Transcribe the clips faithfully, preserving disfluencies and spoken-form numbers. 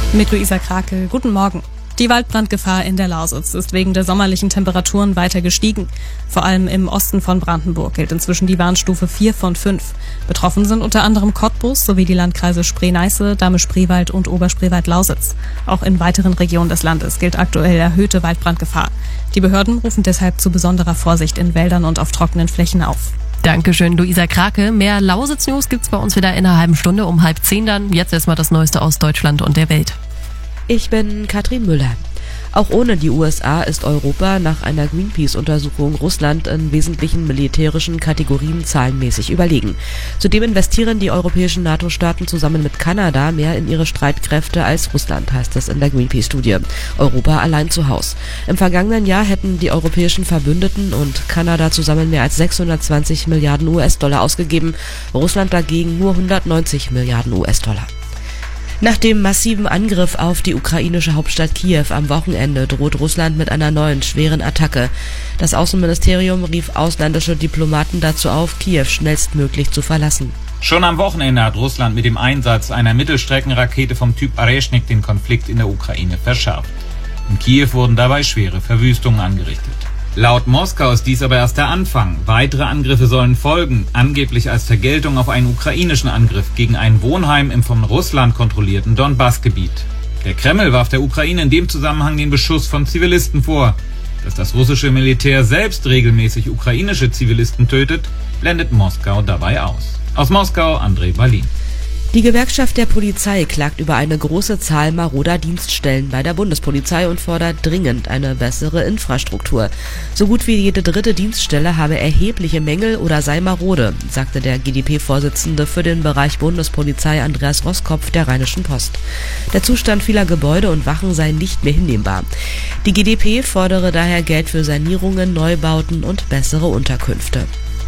Mit Luisa Krake, guten Morgen. Die Waldbrandgefahr in der Lausitz ist wegen der sommerlichen Temperaturen weiter gestiegen. Vor allem im Osten von Brandenburg gilt inzwischen die Warnstufe vier von fünf. Betroffen sind unter anderem Cottbus sowie die Landkreise Spree-Neiße, Dahme-Spreewald und Oberspreewald-Lausitz. Auch in weiteren Regionen des Landes gilt aktuell erhöhte Waldbrandgefahr. Die Behörden rufen deshalb zu besonderer Vorsicht in Wäldern und auf trockenen Flächen auf. Dankeschön, Luisa Krake. Mehr Lausitz-News gibt's bei uns wieder in einer halben Stunde um halb zehn dann. Jetzt erstmal das Neueste aus Deutschland und der Welt. Ich bin Katrin Müller. Auch ohne die U S A ist Europa nach einer Greenpeace-Untersuchung Russland in wesentlichen militärischen Kategorien zahlenmäßig überlegen. Zudem investieren die europäischen NATO-Staaten zusammen mit Kanada mehr in ihre Streitkräfte als Russland, heißt es in der Greenpeace-Studie. Europa allein zu Haus. Im vergangenen Jahr hätten die europäischen Verbündeten und Kanada zusammen mehr als sechshundertzwanzig Milliarden U S-Dollar ausgegeben, Russland dagegen nur hundertneunzig Milliarden U S-Dollar. Nach dem massiven Angriff auf die ukrainische Hauptstadt Kiew am Wochenende droht Russland mit einer neuen schweren Attacke. Das Außenministerium rief ausländische Diplomaten dazu auf, Kiew schnellstmöglich zu verlassen. Schon am Wochenende hat Russland mit dem Einsatz einer Mittelstreckenrakete vom Typ Areshnik den Konflikt in der Ukraine verschärft. In Kiew wurden dabei schwere Verwüstungen angerichtet. Laut Moskau ist dies aber erst der Anfang. Weitere Angriffe sollen folgen, angeblich als Vergeltung auf einen ukrainischen Angriff gegen ein Wohnheim im von Russland kontrollierten Donbass-Gebiet. Der Kreml warf der Ukraine in dem Zusammenhang den Beschuss von Zivilisten vor. Dass das russische Militär selbst regelmäßig ukrainische Zivilisten tötet, blendet Moskau dabei aus. Aus Moskau, André Wallin. Die Gewerkschaft der Polizei klagt über eine große Zahl maroder Dienststellen bei der Bundespolizei und fordert dringend eine bessere Infrastruktur. So gut wie jede dritte Dienststelle habe erhebliche Mängel oder sei marode, sagte der G d P-Vorsitzende für den Bereich Bundespolizei Andreas Roskopf der Rheinischen Post. Der Zustand vieler Gebäude und Wachen sei nicht mehr hinnehmbar. Die G d P fordere daher Geld für Sanierungen, Neubauten und bessere Unterkünfte.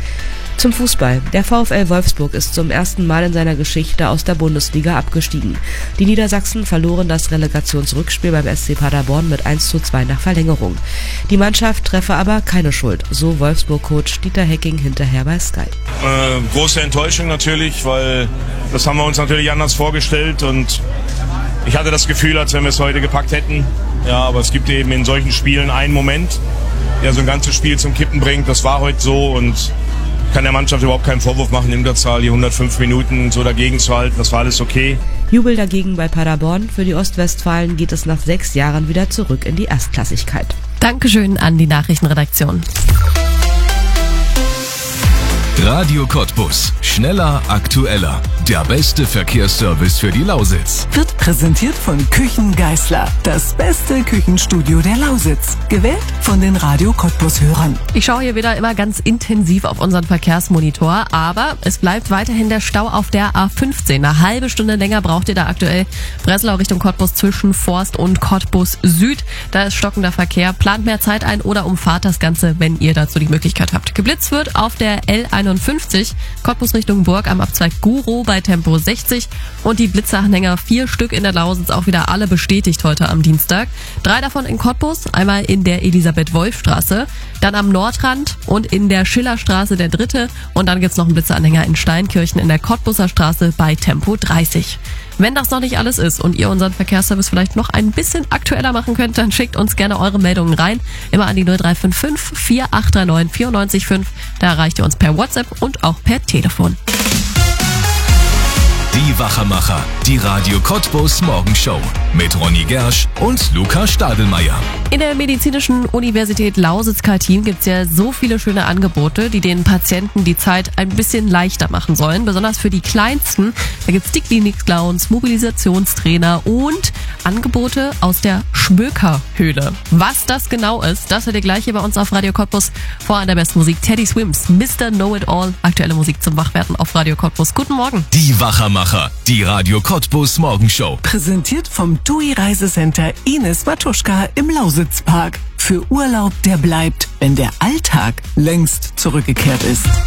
Zum Fußball. Der VfL Wolfsburg ist zum ersten Mal in seiner Geschichte aus der Bundesliga abgestiegen. Die Niedersachsen verloren das Relegationsrückspiel beim S C Paderborn mit eins zu zwei nach Verlängerung. Die Mannschaft treffe aber keine Schuld, so Wolfsburg-Coach Dieter Hecking hinterher bei Sky. Äh, große Enttäuschung natürlich, weil das haben wir uns natürlich anders vorgestellt und ich hatte das Gefühl, als wenn wir es heute gepackt hätten. Ja, aber es gibt eben in solchen Spielen einen Moment, der so ein ganzes Spiel zum Kippen bringt. Das war heute so und kann der Mannschaft überhaupt keinen Vorwurf machen, in der Zahl die hundertfünf Minuten so dagegen zu halten. Das war alles okay. Jubel dagegen bei Paderborn. Für die Ostwestfalen geht es nach sechs Jahren wieder zurück in die Erstklassigkeit. Dankeschön an die Nachrichtenredaktion. Radio Cottbus. Schneller, aktueller. Der beste Verkehrsservice für die Lausitz. Wird präsentiert von Küchen Geisler. Das beste Küchenstudio der Lausitz. Gewählt von den Radio Cottbus-Hörern. Ich schaue hier wieder immer ganz intensiv auf unseren Verkehrsmonitor, aber es bleibt weiterhin der Stau auf der A fünfzehn. Eine halbe Stunde länger braucht ihr da aktuell. Breslau Richtung Cottbus zwischen Forst und Cottbus Süd. Da ist stockender Verkehr. Plant mehr Zeit ein oder umfahrt das Ganze, wenn ihr dazu die Möglichkeit habt. Geblitzt wird auf der L einundfünfzig, Cottbus Richtung Burg am Abzweig Guro bei Tempo sechzig und die Blitzeranhänger, vier Stück in der Lausitz, auch wieder alle bestätigt heute am Dienstag. Drei davon in Cottbus, einmal in der Elisabeth-Wolf-Straße, dann am Nordrand und in der Schillerstraße der dritte und dann gibt's noch einen Blitzeranhänger in Steinkirchen in der Cottbuser Straße bei Tempo dreißig. Wenn das noch nicht alles ist und ihr unseren Verkehrsservice vielleicht noch ein bisschen aktueller machen könnt, dann schickt uns gerne eure Meldungen rein. Immer an die null drei fünf fünf, vier acht drei neun, vier neun fünf. Da erreicht ihr uns per WhatsApp und auch per Telefon. Die Wachermacher, die Radio Cottbus Morgenshow mit Ronny Gersch und Luca Stadelmeier. In der Medizinischen Universität Lausitz-Kaltin gibt's ja so viele schöne Angebote, die den Patienten die Zeit ein bisschen leichter machen sollen. Besonders für die Kleinsten. Da gibt's die Klinik-Clowns, Mobilisationstrainer und Angebote aus der Schmökerhöhle. Was das genau ist, das hört ihr gleich hier bei uns auf Radio Cottbus. Vor an der besten Musik Teddy Swims, Mister Know-It-All. Aktuelle Musik zum Wachwerden auf Radio Cottbus. Guten Morgen. Die Wachermacher, die Radio Cottbus Morgenshow. Präsentiert vom T U I Reisecenter Ines Matuschka im Lausitzpark. Für Urlaub, der bleibt, wenn der Alltag längst zurückgekehrt ist.